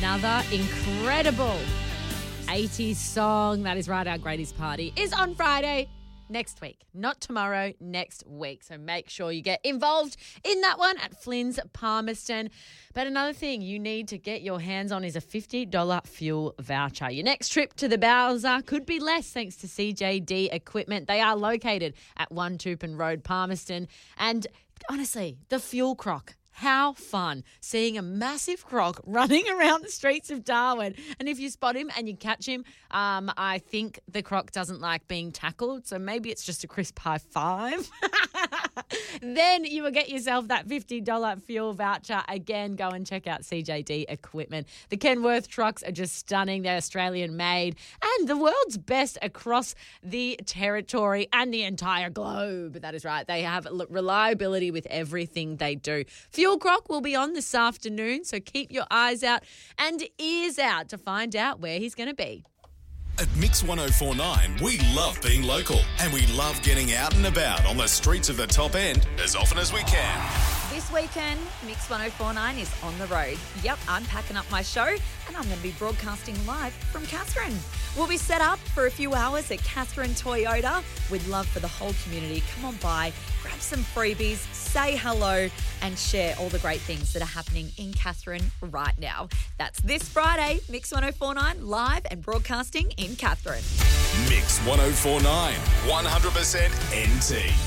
another incredible 80s song. That is right, our greatest party is on Friday next week. Not tomorrow, next week. So make sure you get involved in that one at Flynn's Palmerston. But another thing you need to get your hands on is a $50 fuel voucher. Your next trip to the Bowser could be less thanks to CJD Equipment. They are located at 1 Tupin Road, Palmerston. And honestly, the fuel crock. How fun seeing a massive croc running around the streets of Darwin. And if you spot him and you catch him, I think the croc doesn't like being tackled. So maybe it's just a crisp high five. Then you will get yourself that $50 fuel voucher. Again, go and check out CJD Equipment. The Kenworth trucks are just stunning. They're Australian made and the world's best across the territory and the entire globe. That is right. They have reliability with everything they do. Fuel Croc will be on this afternoon, so keep your eyes out and ears out to find out where he's going to be. At Mix 104.9, we love being local and we love getting out and about on the streets of the top end as often as we can. This weekend, Mix 104.9 is on the road. Yep, I'm packing up my show and I'm going to be broadcasting live from Katherine. We'll be set up for a few hours at Katherine Toyota. We'd love for the whole community. Come on by, grab some freebies, say hello and share all the great things that are happening in Katherine right now. That's this Friday, Mix 104.9 live and broadcasting in Katherine. Mix 104.9, 100% NT.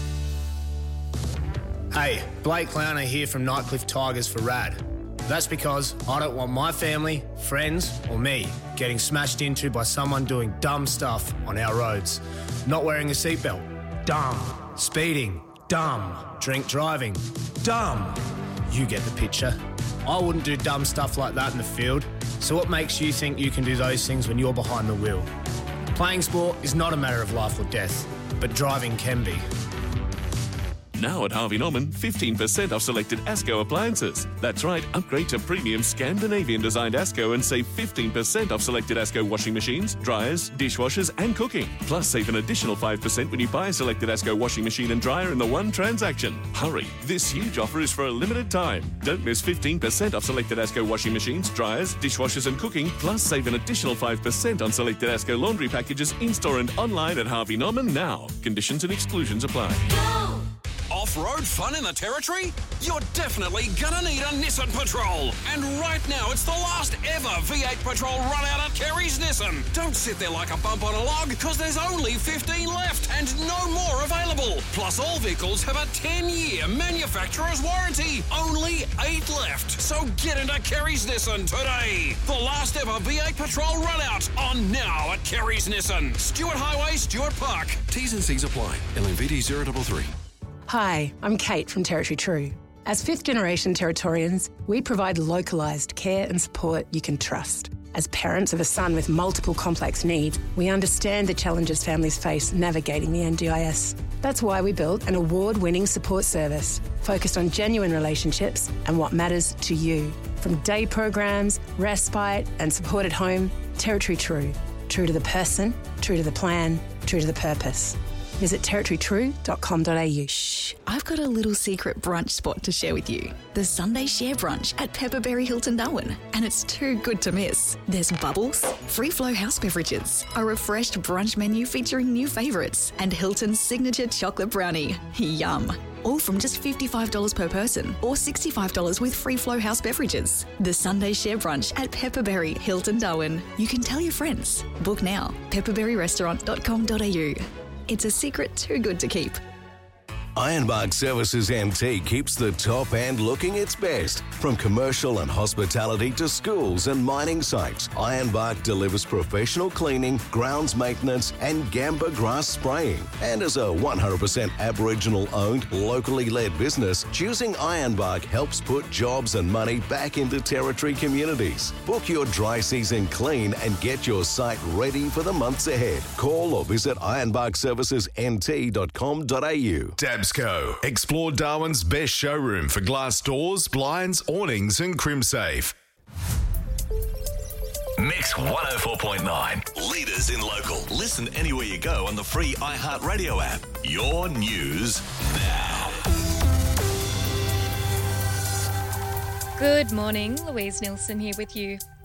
Hey, Blake Clowner here from Nightcliff Tigers for RAD. That's because I don't want my family, friends or me getting smashed into by someone doing dumb stuff on our roads. Not wearing a seatbelt, dumb. Speeding, dumb. Drink driving, dumb. You get the picture. I wouldn't do dumb stuff like that in the field. So what makes you think you can do those things when you're behind the wheel? Playing sport is not a matter of life or death, but driving can be. Now at Harvey Norman, 15% off selected ASCO appliances. That's right, upgrade to premium Scandinavian-designed ASCO and save 15% off selected ASCO washing machines, dryers, dishwashers and cooking. Plus, save an additional 5% when you buy a selected ASCO washing machine and dryer in the one transaction. Hurry, this huge offer is for a limited time. Don't miss 15% off selected ASCO washing machines, dryers, dishwashers and cooking. Plus, save an additional 5% on selected ASCO laundry packages in-store and online at Harvey Norman now. Conditions and exclusions apply. Go! Off-road fun in the Territory? You're definitely gonna need a Nissan Patrol. And right now, it's the last ever V8 Patrol run out at Kerry's Nissan. Don't sit there like a bump on a log, because there's only 15 left and no more available. Plus, all vehicles have a 10-year manufacturer's warranty. Only 8 left. So get into Kerry's Nissan today. The last ever V8 Patrol run out on now at Kerry's Nissan. Stewart Highway, Stewart Park. T's and C's apply. LMVD 033. Hi, I'm Kate from Territory True. As fifth-generation Territorians, we provide localised care and support you can trust. As parents of a son with multiple complex needs, we understand the challenges families face navigating the NDIS. That's why we built an award-winning support service focused on genuine relationships and what matters to you. From day programs, respite and support at home, Territory True. True to the person, true to the plan, true to the purpose. Visit territorytrue.com.au. Shh, I've got a little secret brunch spot to share with you. The Sunday Share Brunch at Pepperberry Hilton Darwin. And it's too good to miss. There's bubbles, free flow house beverages, a refreshed brunch menu featuring new favourites, and Hilton's signature chocolate brownie. Yum. All from just $55 per person or $65 with free flow house beverages. The Sunday Share Brunch at Pepperberry Hilton Darwin. You can tell your friends. Book now. pepperberryrestaurant.com.au. It's a secret too good to keep. Ironbark Services MT keeps the top end looking its best. From commercial and hospitality to schools and mining sites, Ironbark delivers professional cleaning, grounds maintenance and gamba grass spraying. And as a 100% Aboriginal-owned, locally led business, choosing Ironbark helps put jobs and money back into Territory communities. Book your dry season clean and get your site ready for the months ahead. Call or visit ironbarkservicesnt.com.au. Dabsco. Explore Darwin's best showroom for glass doors, blinds, awnings and CrimSafe. Mix 104.9. Leaders in local. Listen anywhere you go on the free iHeartRadio app. Your news now. Good morning, Louise Nilsson here with you.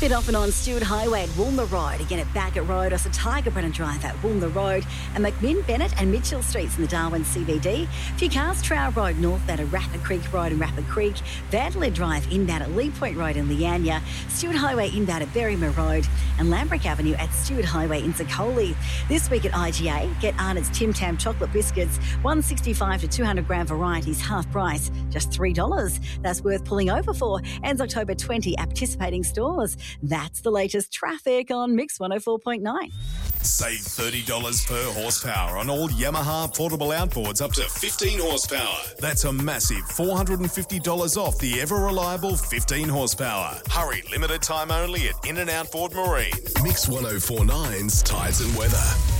Then off and on Stewart Highway at Woolmer Road, again at Baggett Road, also Tiger Brennan Drive at Woolmer Road, and McMinn, Bennett and Mitchell Streets in the Darwin CBD. A few cars, Trower Road northbound at Rapid Creek Road and Rapid Creek, Vandalid Drive inbound at Lee Point Road in Leanya, Stewart Highway inbound at Berrymer Road, and Lambrick Avenue at Stewart Highway in Secoli. This week at IGA, get Arnott's Tim Tam chocolate biscuits, 165 to 200 gram varieties, half price, just $3. That's worth pulling over for. Ends October 20 at participating stores. That's the latest traffic on Mix 104.9. Save $30 per horsepower on all Yamaha portable outboards up to 15 horsepower. That's a massive $450 off the ever-reliable 15 horsepower. Hurry, limited time only at In and Outboard Marine. Mix 104.9's Tides and Weather.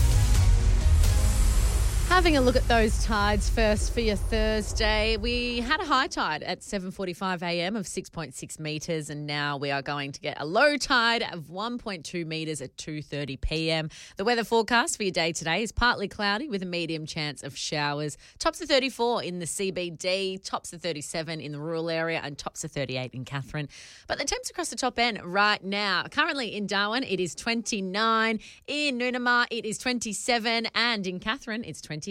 Having a look at those tides first for your Thursday. We had a high tide at 7:45 a.m. of 6.6 metres, and now we are going to get a low tide of 1.2 metres at 2:30 p.m. The weather forecast for your day today is partly cloudy with a medium chance of showers. Tops of 34 in the CBD, tops of 37 in the rural area, and tops of 38 in Katherine. But the temps across the top end right now, currently in Darwin, it is 29. In Noonamah, it is 27. And in Katherine, it's 28.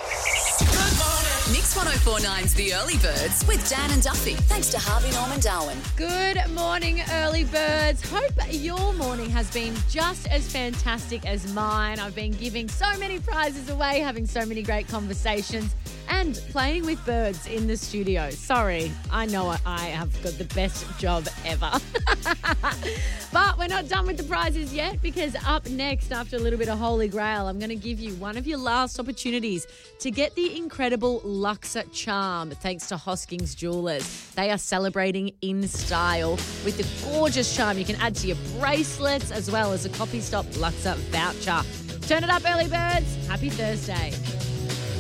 Mix 104.9's The Early Birds with Dan and Duffy. Thanks to Harvey Norman Darwin. Good morning, early birds. Hope your morning has been just as fantastic as mine. I've been giving so many prizes away, having so many great conversations, and playing with birds in the studio. Sorry, I know I have got the best job ever. But we're not done with the prizes yet, because up next, after a little bit of Holy Grail, I'm going to give you one of your last opportunities to get the incredible Luxor charm, thanks to Hoskins Jewelers. They are celebrating in style with the gorgeous charm you can add to your bracelets, as well as a Copy Stop Luxor voucher. Turn it up, early birds. Happy Thursday.